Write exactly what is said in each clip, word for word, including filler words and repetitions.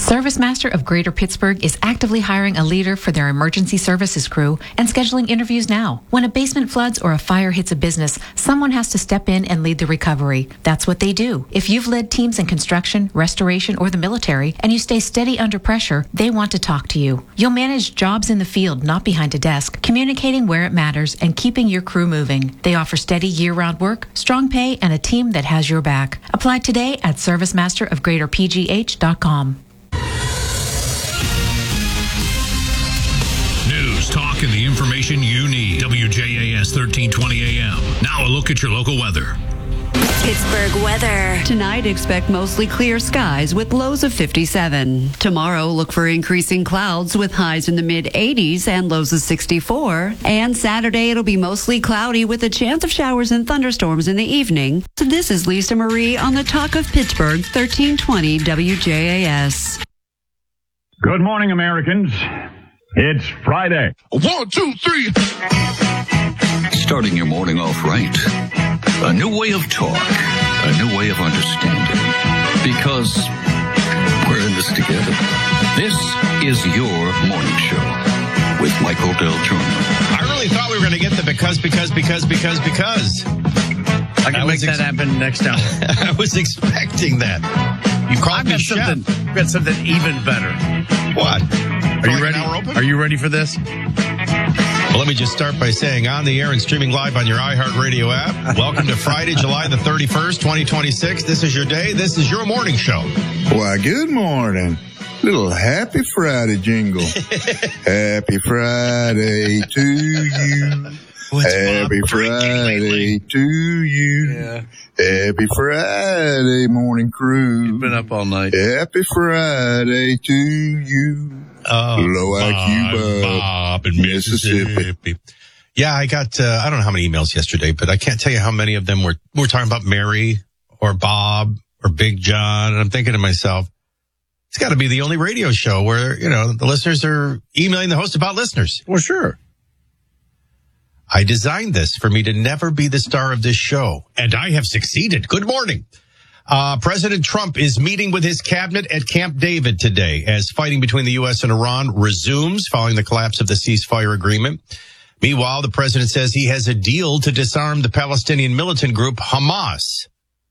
ServiceMaster of Greater Pittsburgh is actively hiring a leader for their emergency services crew and scheduling interviews now. When a basement floods or a fire hits a business, someone has to step in and lead the recovery. That's what they do. If you've led teams in construction, restoration, or the military, and you stay steady under pressure, they want to talk to you. You'll manage jobs in the field, not behind a desk, communicating where it matters and keeping your crew moving. They offer steady year-round work, strong pay, and a team that has your back. Apply today at servicemaster of greater p g h dot com. News, talk, and the information you need. W J A S thirteen twenty A M. Now a look at your local weather. Pittsburgh weather. Tonight, expect mostly clear skies with lows of fifty-seven. Tomorrow, look for increasing clouds with highs in the mid eighties and lows of sixty-four. And Saturday, it'll be mostly cloudy with a chance of showers and thunderstorms in the evening. So this is Lisa Marie on the Talk of Pittsburgh, thirteen twenty W J A S. Good morning, Americans. It's Friday. One, two, three. Starting your morning off right. A new way of talk. A new way of understanding. Because we're in this together. This is your morning show with Michael Del Turno. I really thought we were going to get the because, because, because, because, because. I can I make that ex- happen next hour. I was expecting that. You called I've me got chef. Something, I've got something even better. What? Are you ready? Are you ready for this? Well, let me just start by saying on the air and streaming live on your iHeartRadio app. Welcome to Friday, July the thirty-first, twenty twenty-six. This is your day. This is your morning show. Why, good morning. Little happy Friday jingle. Happy Friday to you. What's happy Friday to you. Yeah. Happy Friday, morning crew. You've been up all night. Happy Friday to you. Oh, Low I Q Bob, Bob in Mississippi. Mississippi. Yeah, I got, uh, I don't know how many emails yesterday, but I can't tell you how many of them were, were talking about Mary or Bob or Big John. And I'm thinking to myself, it's got to be the only radio show where, you know, the listeners are emailing the host about listeners. Well, sure. I designed this for me to never be the star of this show, and I have succeeded. Good morning. Uh, President Trump is meeting with his cabinet at Camp David today as fighting between the U S and Iran resumes following the collapse of the ceasefire agreement. Meanwhile, the president says he has a deal to disarm the Palestinian militant group Hamas.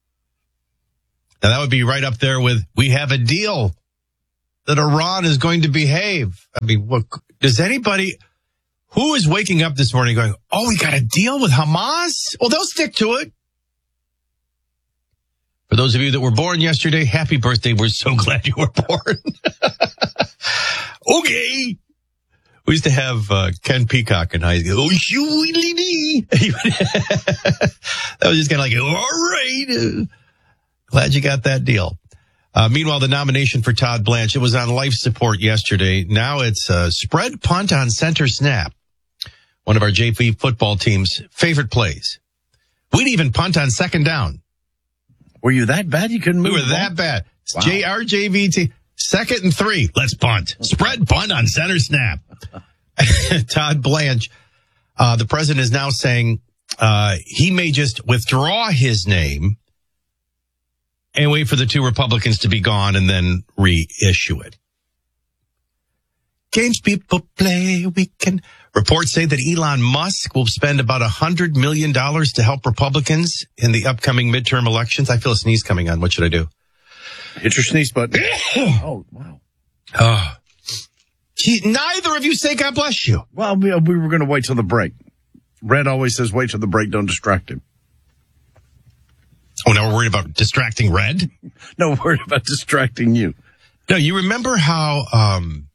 Now, that would be right up there with, we have a deal that Iran is going to behave. I mean, what, does anybody... Who is waking up this morning going, oh, we got a deal with Hamas? Well, they'll stick to it. For those of you that were born yesterday, happy birthday. We're so glad you were born. Okay. We used to have uh, Ken Peacock in high school. Oh, shoo-wee-lee-dee. That was just kind of like, all right. Uh, glad you got that deal. Uh, meanwhile, the nomination for Todd Blanche, it was on life support yesterday. Now it's uh, spread punt on center snap. One of our J V football team's favorite plays. We'd even punt on second down. Were you that bad? You couldn't move? We were that bad. Wow. J R J V T, second and three. Let's punt. Spread punt on center snap. Todd Blanche, uh, the president is now saying uh, he may just withdraw his name and wait for the two Republicans to be gone and then reissue it. Games people play, we can... Reports say that Elon Musk will spend about one hundred million dollars to help Republicans in the upcoming midterm elections. I feel a sneeze coming on. What should I do? Hit your sneeze button. Oh, wow. Oh. Gee, neither of you say God bless you. Well, we, we were going to wait till the break. Red always says wait till the break, don't distract him. Oh, now we're worried about distracting Red? No, we're worried about distracting you. No, you remember how... um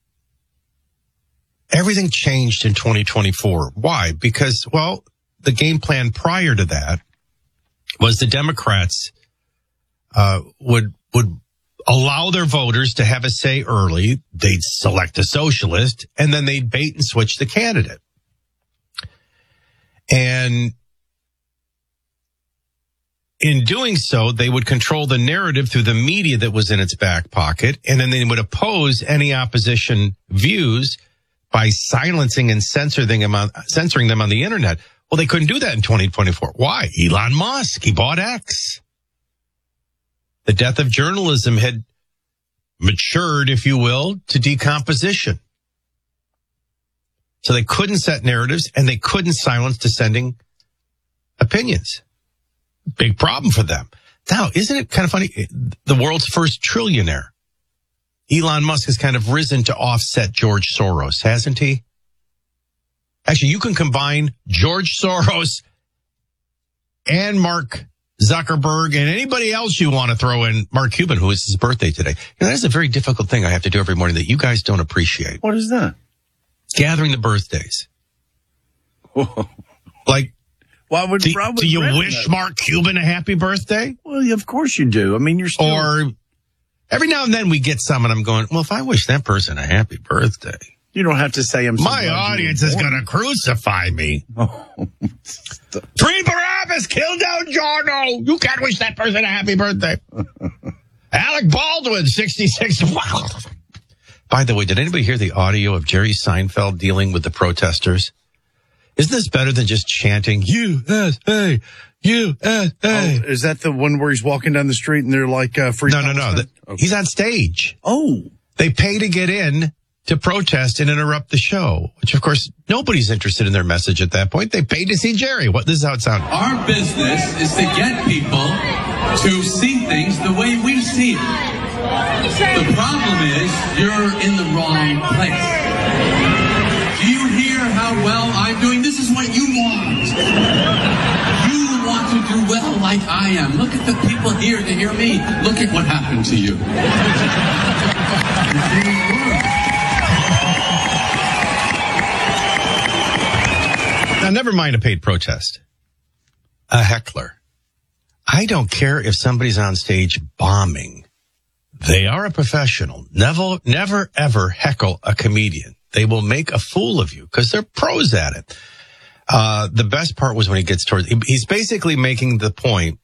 everything changed in twenty twenty-four. Why? Because, well, the game plan prior to that was the Democrats uh, would would allow their voters to have a say early. They'd select a socialist, and then they'd bait and switch the candidate. And in doing so, they would control the narrative through the media that was in its back pocket, and then they would oppose any opposition views by silencing and censoring them on, censoring them on the internet. Well, they couldn't do that in twenty twenty-four. Why? Elon Musk. He bought X. The death of journalism had matured, if you will, to decomposition. So they couldn't set narratives and they couldn't silence dissenting opinions. Big problem for them. Now, isn't it kind of funny? The world's first trillionaire, Elon Musk, has kind of risen to offset George Soros, hasn't he? Actually, you can combine George Soros and Mark Zuckerberg and anybody else you want to throw in. Mark Cuban, who is his birthday today. You know, that's a very difficult thing I have to do every morning that you guys don't appreciate. What is that? Gathering the birthdays. Whoa. Like, why would, do, why would do you Brett wish know? Mark Cuban a happy birthday? Well, yeah, of course you do. I mean, you're still... Or every now and then we get some and I'm going, well, if I wish that person a happy birthday. You don't have to say I'm so My glad audience you were is born. going to crucify me. Oh. Three Barabbas, kill down Jarno. You can't wish that person a happy birthday. Alec Baldwin, sixty-six. By the way, did anybody hear the audio of Jerry Seinfeld dealing with the protesters? Isn't this better than just chanting, U S A, U S A? Oh, is that the one where he's walking down the street and they're like, uh, free? No, no, no. The, okay. He's on stage. Oh. They pay to get in to protest and interrupt the show, which, of course, nobody's interested in their message at that point. They paid to see Jerry. What? This is how it sounded. Our business is to get people to see things the way we see it. The problem is you're in the wrong place. Do you hear how well I'm doing? This is what you want. You want to do well like I am. Look at the people here to hear me. Look at what happened to you. Now, never mind a paid protest. A heckler. I don't care if somebody's on stage bombing. They are a professional. Never, never, ever heckle a comedian. They will make a fool of you because they're pros at it. Uh, the best part was when he gets towards, he's basically making the point.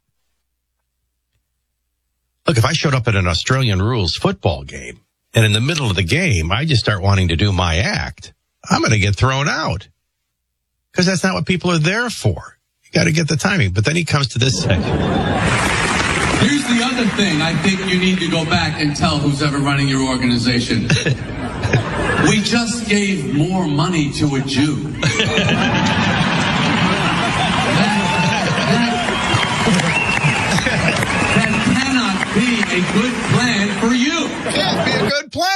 Look, if I showed up at an Australian rules football game and in the middle of the game, I just start wanting to do my act, I'm going to get thrown out because that's not what people are there for. You got to get the timing. But then he comes to this section. Here's the other thing I think you need to go back and tell who's ever running your organization. We just gave more money to a Jew. that, that, that cannot be a good plan for you. Can't be a good plan.